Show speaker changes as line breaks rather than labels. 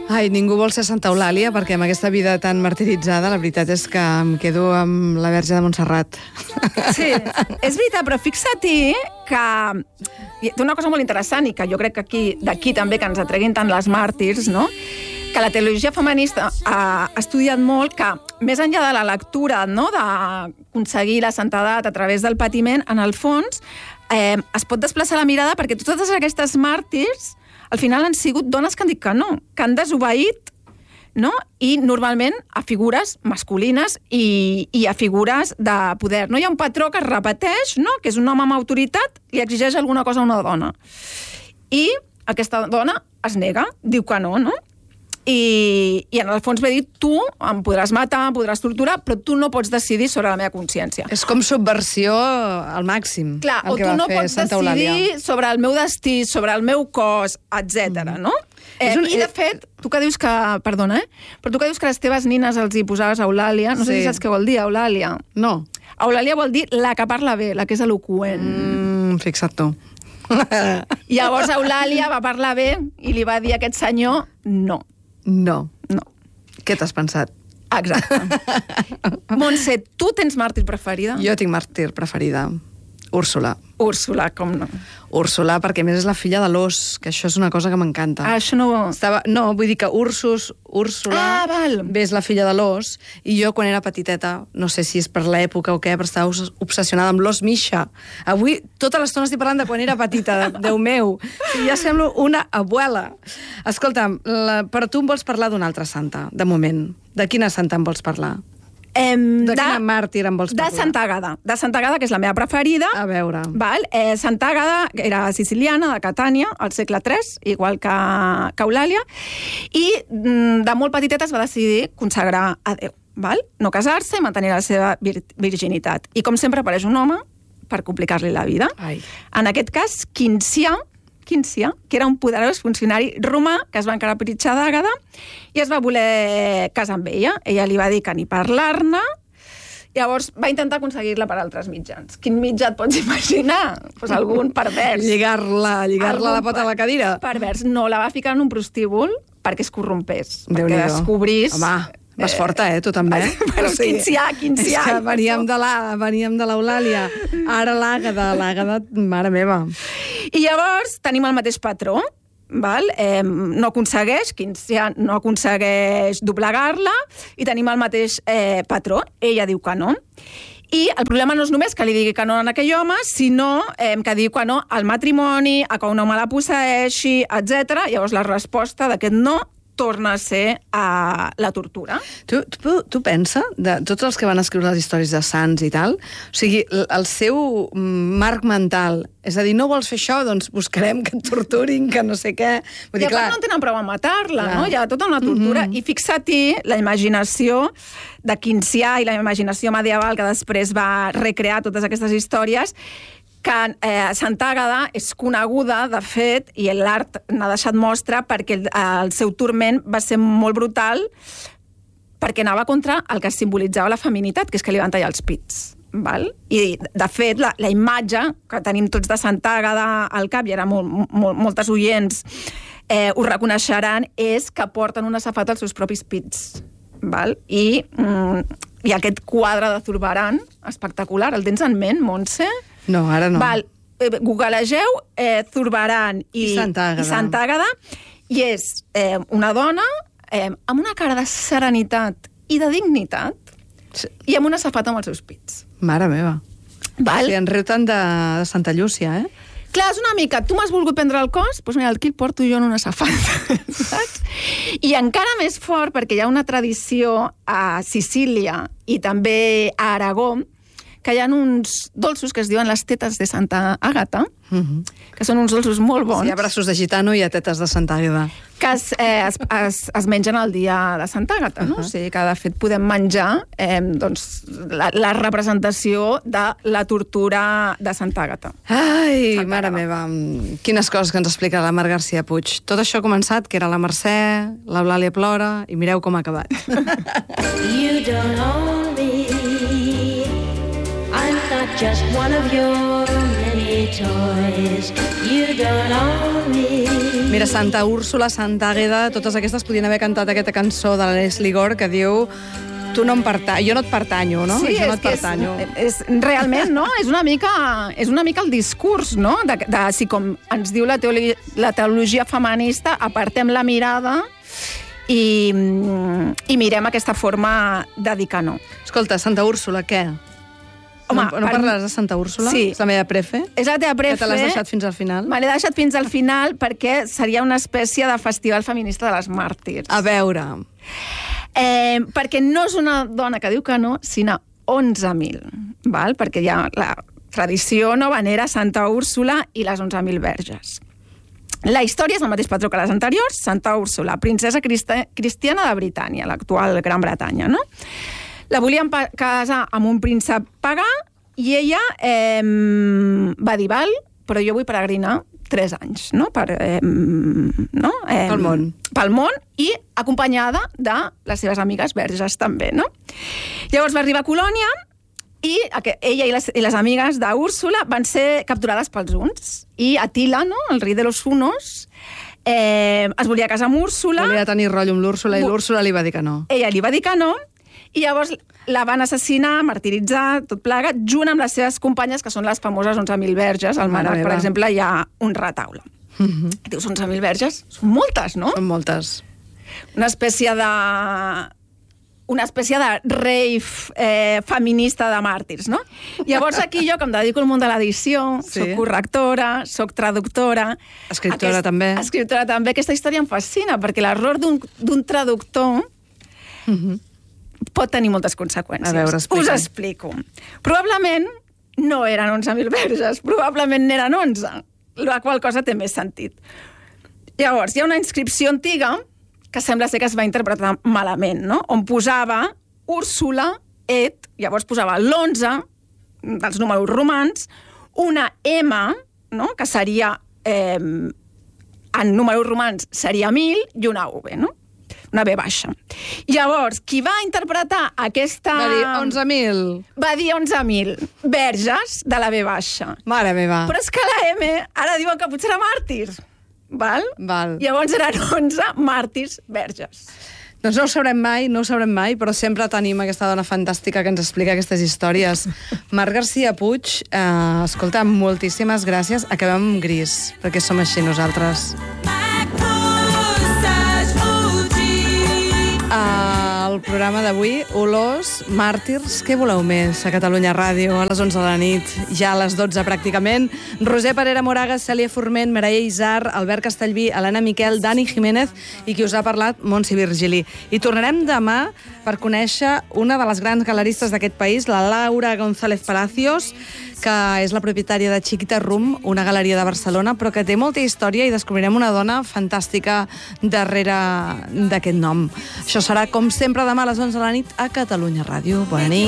Ai, ningú vol ser Santa Eulàlia, perquè amb aquesta vida tan martiritzada, la veritat és que em quedo amb la Verge de Montserrat.
Sí, és veritat, però fixa't que té una cosa molt interessant i que jo crec que d'aquí també que ens atreguin tant les màrtirs, no? Que la teologia feminista ha estudiat molt que, més enllà de la lectura, no? D'aconseguir la santedat a través del patiment, en el fons es pot desplaçar la mirada perquè totes aquestes màrtirs al final han sigut dones que han dit que no, que han desobeït, no? I normalment a figures masculines i a figures de poder. No hi ha un patró que es repeteix, no? Que és un home amb autoritat i exigeix alguna cosa a una dona. I aquesta dona es nega, diu que no, no? I en el fons ve dir, tu em podràs matar, em podràs torturar, però tu no pots decidir sobre la meva consciència.
És com subversió al màxim.
Clar, o tu no pots decidir sobre el meu destí, sobre el meu cos, etc. no? I de fet, tu que dius que... Perdona, però tu que dius que a les teves nines els hi posaves Eulàlia, no sé si saps què vol dir, Eulàlia.
No.
Eulàlia vol dir la que parla bé, la que és eloqüent.
Fixa't tu.
Llavors Eulàlia va parlar bé i li va dir a aquest senyor no.
No.
No.
Què t'has pensat?
Exacte. Montse, tu tens màrtir preferida?
Jo tinc màrtir preferida. Úrsula.
Úrsula, com no?
Úrsula, perquè a més és la filla de l'ós, que això és una cosa que m'encanta.
Això no...
No, vull dir que Úrsula és la filla de l'ós, i jo quan era petiteta, no sé si és per l'època o què, però estava obsessionada amb l'ós Misha. Avui tota l'estona estic parlant de quan era petita, Déu meu. Ja semblo una abuela. Escolta'm, però tu em vols parlar d'una altra santa, de moment. De quina santa em vols parlar? De quina màrtir em vols parlar?
De Santa Àgata. De Santa Àgata, que és la meva preferida.
A veure.
Santa Àgata era siciliana, de Catània, al segle III, igual que Eulàlia, i de molt petiteta es va decidir consagrar a Déu. No casar-se i mantenir la seva virginitat. I com sempre apareix un home per complicar-li la vida.
Ai.
En aquest cas, Quincià, que era un poderós funcionari romà que es va encarapritxar d'Àgata i es va voler casar amb ella. Ella li va dir que ni parlar-ne, llavors va intentar aconseguir-la per altres mitjans. Quin mitjà et pots imaginar? Pues algun pervers.
Lligar-la la pota a la cadira?
Pervers. No, la va ficar en un prostíbul perquè es corrompés, perquè descobrís...
Home, vas forta, tu també.
Però Quincià.
És que veníem de l'Eulàlia. Ara l'Àgata, mare meva.
I llavors tenim el mateix patró, no aconsegueix, Quincià no aconsegueix doblegar-la, i tenim el mateix patró. Ella diu que no. I el problema no és només que li digui que no a aquell home, sinó que diu que no al matrimoni, a que un home la posseeixi, etc. Llavors la resposta d'aquest no torna a ser a la tortura.
Tu pensa, de tots els que van escriure les històries de sants i tal, o sigui, el seu marc mental, és a dir, no vols fer això, doncs buscarem que et torturin, que no sé què...
I a part no tenen prou a matar-la, no? Hi ha tota una tortura. I fixa-t'hi la imaginació de Quincià i la imaginació medieval que després va recrear totes aquestes històries, que Santa Àgata és coneguda, de fet, i l'art n'ha deixat mostra perquè el seu turment va ser molt brutal perquè anava contra el que simbolitzava la feminitat, que és que li van tallar els pits. I, de fet, la imatge que tenim tots de Santa Àgata al cap, i ara moltes oients ho reconeixeran, és que porten una safata als seus propis pits. I aquest quadre de Zurbarán, espectacular, el tens en ment, Montse?
No, ara no.
Googlegeu Zurbarán i Santa Àgata, i és una dona amb una cara de serenitat i de dignitat i amb una safata amb els seus pits.
Mare meva. Si en riu tant de Santa Llúcia,
Clar, és una mica, tu m'has volgut prendre el cos, doncs mira, aquí el porto jo en una safata, saps? I encara més fort, perquè hi ha una tradició a Sicília i també a Aragó, que hi ha uns dolços que es diuen les tetes de Santa Àgata, que són uns dolços molt bons.
Si hi ha braços de gitano, hi ha tetes de Santa Àgata.
Que es mengen el dia de Santa Àgata, no? O sigui que, de fet, podem menjar la representació de la tortura de Santa Àgata.
Ai, mare meva, quines coses que ens explica la Mar García Puig. Tot això ha començat, que era la Mercè, l'Eulàlia plora, i mireu com ha acabat.
You don't own me, I'm not just one of your many toys. You don't own me,
Mira, Santa Úrsula, Santa Àgueda, totes aquestes podien haver cantat aquesta cançó de la Leslie Gore que diu tu no em pertanyo, jo no et pertanyo, no?
Sí,
jo no
és
et
que
pertanyo.
és realment, no? És una mica el discurs, no? De si com ens diu la teologia feminista, apartem la mirada i mirem aquesta forma de dir que no.
Escolta, Santa Úrsula, què?
Home,
no parlaràs de Santa Úrsula?
Sí.
És la meva prefe?
És la teva prefe.
Que te l'has deixat fins al final?
Me l'he deixat fins al final perquè seria una espècie de festival feminista de les màrtirs.
A veure...
perquè no és una dona que diu que no, sinó 11.000, val? Perquè hi ha la tradició no venera Santa Úrsula i les 11.000 verges. La història és el mateix patró que les anteriors, Santa Úrsula, princesa cristiana de Britània, l'actual Gran Bretanya, no? La volien casar amb un príncep pagà i ella va dir, val, però jo vull peregrinar 3 anys, no?
Pel món.
Pel món i acompanyada de les seves amigues verges també, no? Llavors va arribar a Colònia i ella i les amigues d'Úrsula van ser capturades pels huns i Atila, no? El rei de los hunos, es volia casar amb Úrsula.
Volia tenir rotllo amb l'Úrsula i l'Úrsula li va dir que no.
Ella li va dir que no i llavors la van assassinar, martiritzar, tot plegat, junt amb les seves companyes, que són les famoses 11.000 verges. Al Manac, per exemple, hi ha un retaule. Dius, 11.000 verges? Són moltes, no?
Són moltes.
Una espècie de rave feminista de màrtirs, no? Llavors aquí jo, que em dedico al món de l'edició, soc correctora, soc traductora...
Escriptora també.
Escriptora també. Aquesta història em fascina, perquè l'error d'un traductor pot tenir moltes conseqüències.
A veure, explica.
Us explico. Probablement no eren 11.000 verges, probablement n'eren 11, la qual cosa té més sentit. Llavors, hi ha una inscripció antiga que sembla ser que es va interpretar malament, no? On posava Úrsula, et, llavors posava l'11 dels números romans, una M, no? Que seria, en números romans seria 1.000, i una V, no? Una V baixa. Llavors, qui va interpretar aquesta...
Va dir 11.000.
Va dir 11.000 verges de la V baixa.
Mare meva.
Però és que la M ara diuen que potser era màrtir. Val?
Val.
Llavors eren 11 màrtirs verges.
Doncs no ho sabrem mai, però sempre tenim aquesta dona fantàstica que ens explica aquestes històries. Marc Garcia Puig, escolta, moltíssimes gràcies. Acabem amb Gris, perquè som així nosaltres. El programa d'avui, Olors, Màrtirs, què voleu més a Catalunya Ràdio a les 11 de la nit, ja a les 12 pràcticament. Roser Parera Moragas, Cèlia Forment, Mireia Isar, Albert Castellví, Helena Miquel, Dani Jiménez i qui us ha parlat, Montse Virgili. I tornarem demà per conèixer una de les grans galeristes d'aquest país, la Laura González Palacios, que és la propietària de Chiquita Room, una galeria de Barcelona, però que té molta història i descobrirem una dona fantàstica darrere d'aquest nom. Això serà, com sempre, demà a les 11 de la nit a Catalunya Ràdio. Bona nit.